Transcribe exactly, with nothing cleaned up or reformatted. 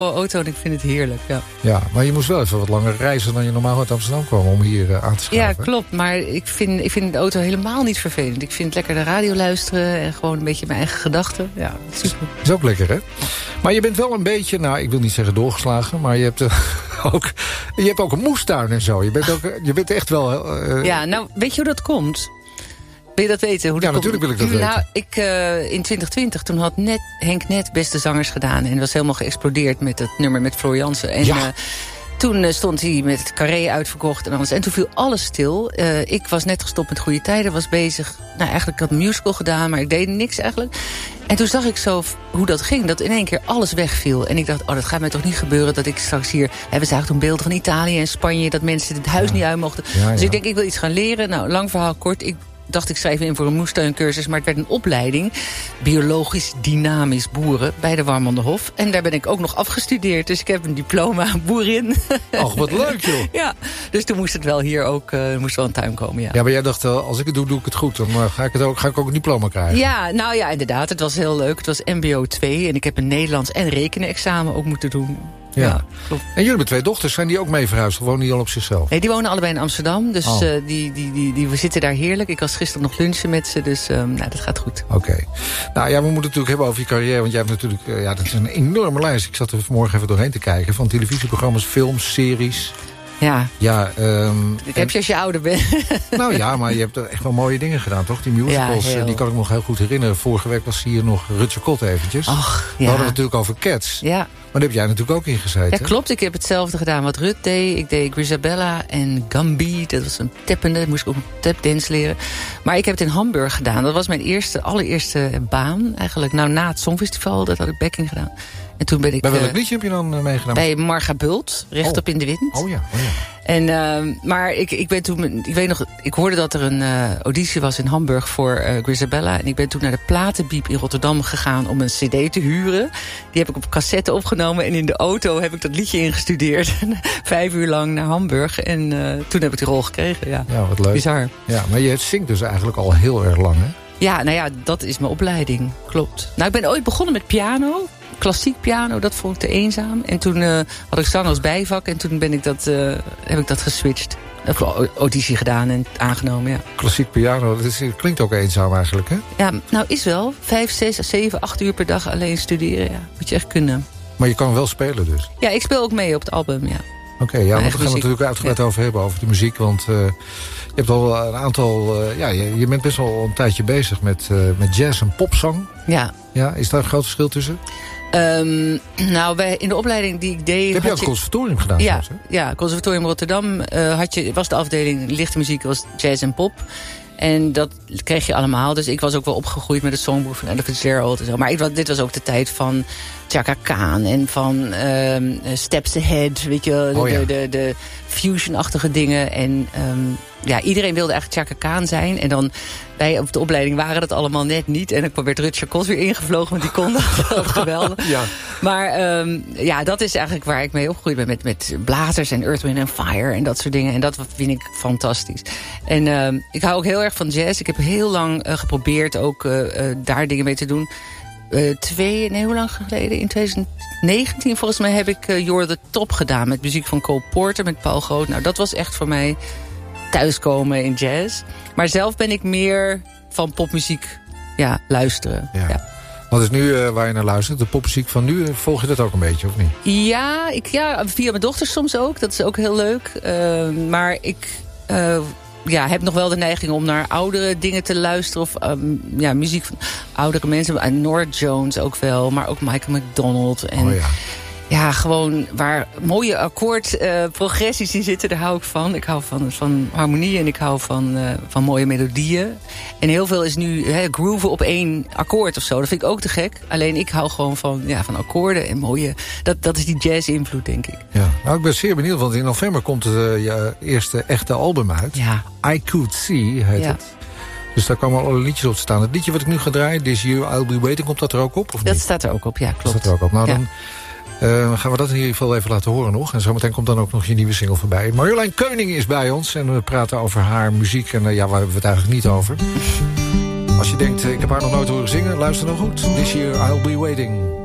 auto en ik vind het heerlijk, ja. Ja, maar je moest wel even wat langer reizen dan je normaal uit Amsterdam kwam om hier uh, aan te schuiven. Ja, klopt. Maar ik vind, ik vind de auto helemaal niet vervelend. Ik vind het lekker de radio luisteren en gewoon een beetje mijn eigen gedachten. Ja, super. Is ook lekker, hè? Maar je bent wel een beetje, nou, ik wil niet zeggen doorgeslagen, maar je hebt, uh, ook, je hebt ook een moestuin en zo. Je bent, ook, je bent echt wel... Uh, ja, nou, weet je hoe dat komt? Wil je dat weten? Hoe dat ja, natuurlijk komt? wil ik dat nou, weten. Ik, uh, in twintig twintig, toen had net, Henk Net Beste Zangers gedaan. En was helemaal geëxplodeerd met het nummer met Floor Jansen. En ja. uh, toen uh, stond hij met het Carré uitverkocht en alles. En toen viel alles stil. Uh, ik was net gestopt met Goede Tijden, was bezig. Nou, eigenlijk had ik een musical gedaan, maar ik deed niks eigenlijk. En toen zag ik zo hoe dat ging, dat in één keer alles wegviel. En ik dacht, oh, dat gaat mij toch niet gebeuren dat ik straks hier... Hè, we zagen toen beelden van Italië en Spanje, dat mensen het huis ja. niet uit mochten. Ja, ja. Dus ik denk, ik wil iets gaan leren. Nou, lang verhaal kort, ik dacht ik schrijf in voor een moestuincursus, maar het werd een opleiding biologisch dynamisch boeren bij de Warmonderhof. En daar ben ik ook nog afgestudeerd, dus ik heb een diploma boerin. Ach, wat leuk, joh. Ja, dus toen moest het wel hier ook, uh, moest wel een tuin komen, ja. Ja, maar jij dacht, uh, als ik het doe, doe ik het goed. Dan uh, ga, ik het ook, ga ik ook een diploma krijgen. Ja, nou ja, inderdaad. Het was heel leuk. Het was M B O twee en ik heb een Nederlands en rekenexamen ook moeten doen. Ja. Ja, klopt. En jullie hebben twee dochters, zijn die ook mee verhuisd? Of wonen die al op zichzelf? Nee, die wonen allebei in Amsterdam. Dus oh. uh, die, die, die, die, we zitten daar heerlijk. Ik was gisteren nog lunchen met ze, dus um, nou, dat gaat goed. Oké. Okay. Nou ja, we moeten het natuurlijk hebben over je carrière. Want jij hebt natuurlijk, uh, ja, dat is een enorme lijst. Ik zat er vanmorgen even doorheen te kijken. Van televisieprogramma's, films, series. Ja. Ja, um, ik heb je als je ouder bent. Nou ja, maar je hebt echt wel mooie dingen gedaan, toch? Die musicals, ja, die kan ik me nog heel goed herinneren. Vorige week was hier nog Rutger Kot eventjes. Ach, ja. We hadden het natuurlijk over Cats. Ja. Maar daar heb jij natuurlijk ook in gezeten. Ja, klopt. Ik heb hetzelfde gedaan wat Rut deed. Ik deed Grisabella en Gambi. Dat was een tappende. Daar moest ik ook een tapdance leren. Maar ik heb het in Hamburg gedaan. Dat was mijn eerste, allereerste baan. Eigenlijk nou na het Songfestival. Dat had ik backing gedaan. En toen ben ik... Bij welk uh, liedje heb je dan uh, meegedaan? Bij Marga Bult. Rechtop oh. in de wind. Oh ja, oh ja. En, uh, maar ik, ik ben toen, ik weet nog, ik hoorde dat er een uh, auditie was in Hamburg voor uh, Grisabella. En ik ben toen naar de Platenbiep in Rotterdam gegaan om een cd te huren. Die heb ik op cassette opgenomen en in de auto heb ik dat liedje ingestudeerd. Vijf uur lang naar Hamburg. En uh, toen heb ik die rol gekregen, ja. Ja, wat leuk. Bizar. Ja, maar je zingt dus eigenlijk al heel erg lang, hè? Ja, nou ja, dat is mijn opleiding. Klopt. Nou, ik ben ooit begonnen met piano. Klassiek piano, dat vond ik te eenzaam. En toen uh, had ik zang als bijvak. En toen ben ik dat, uh, heb ik dat geswitcht. Heb ik auditie gedaan en aangenomen, ja. Klassiek piano, dat is, klinkt ook eenzaam eigenlijk, hè? Ja, nou is wel. Vijf, zes, zeven, acht uur per dag alleen studeren, ja. Moet je echt kunnen. Maar je kan wel spelen dus? Ja, ik speel ook mee op het album, ja. Oké, okay, ja, want daar gaan we het natuurlijk uitgebreid ja. over hebben, over de muziek. Want uh, je hebt al een aantal... Uh, ja, je, je bent best wel een tijdje bezig met, uh, met jazz en popzang. Ja. Ja, is daar een groot verschil tussen? Um, nou, bij, in de opleiding die ik deed... Heb je ook het conservatorium gedaan? Ja, zelfs, hè? Ja, conservatorium Rotterdam uh, had je, was de afdeling lichte muziek, was jazz en pop. En dat kreeg je allemaal. Dus ik was ook wel opgegroeid met het songboek van Ella Fitzgerald en zo. Maar ik, dit was ook de tijd van Chaka Khan en van um, Steps Ahead. Weet je, de, oh ja. de, de, de fusion-achtige dingen. En um, ja, iedereen wilde eigenlijk Chaka Khan zijn. En dan wij op de opleiding waren dat allemaal net niet. En dan werd Rutger Kot weer ingevlogen, want die kon dat geweldig. Ja. Maar um, ja, dat is eigenlijk waar ik mee opgegroeid ben. Met, met blazers en Earth, Wind and Fire en dat soort dingen. En dat vind ik fantastisch. En um, ik hou ook heel erg van jazz. Ik heb heel lang uh, geprobeerd ook uh, uh, daar dingen mee te doen. Uh, twee, nee, hoe lang geleden? In twintig negentien volgens mij heb ik uh, You're the Top gedaan. Met muziek van Cole Porter, met Paul Groot. Nou, dat was echt voor mij thuiskomen in jazz. Maar zelf ben ik meer van popmuziek ja, luisteren. Ja. Ja. Wat is nu uh, waar je naar luistert? De popmuziek van nu, volg je dat ook een beetje, of niet? Ja, ik, ja via mijn dochters soms ook. Dat is ook heel leuk. Uh, maar ik... Uh, Ja, heb nog wel de neiging om naar oudere dingen te luisteren. Of um, ja, muziek van oudere mensen. Norah Jones ook wel. Maar ook Michael McDonald. En oh ja. Ja, gewoon waar mooie akkoordprogressies uh, in zitten. Daar hou ik van. Ik hou van, van harmonie en ik hou van, uh, van mooie melodieën. En heel veel is nu hè, grooven op één akkoord of zo. Dat vind ik ook te gek. Alleen ik hou gewoon van, ja, van akkoorden en mooie... Dat, dat is die jazz-invloed, denk ik. Ja, nou, ik ben zeer benieuwd, want in november komt het, uh, je eerste echte album uit. Ja. I Could See heet ja. het. Dus daar komen alle liedjes op te staan. Het liedje wat ik nu ga draaien, This Year I'll Be Waiting, komt dat er ook op? Of dat niet? staat er ook op, ja, klopt. Dat staat er ook op. Nou, ja. dan uh, gaan we dat in ieder geval even laten horen nog. En zometeen komt dan ook nog je nieuwe single voorbij. Marjolein Keuning is bij ons en we praten over haar muziek. En uh, ja, waar hebben we het eigenlijk niet over? Als je denkt, ik heb haar nog nooit horen zingen, luister dan goed. This Year I'll Be Waiting.